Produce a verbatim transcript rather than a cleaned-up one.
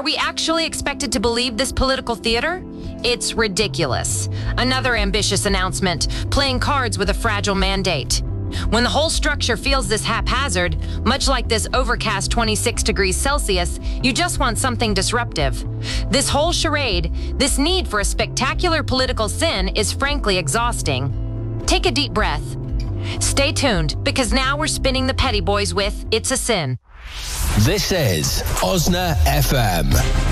Are we actually expected to believe this political theater? It's ridiculous. Another ambitious announcement, playing cards with a fragile mandate. When the whole structure feels this haphazard, much like this overcast twenty-six degrees Celsius, you just want something disruptive. This whole charade, this need for a spectacular political sin is frankly exhausting. Take a deep breath. Stay tuned, because now we're spinning the Petty Boys with It's a Sin. This is Osna F M.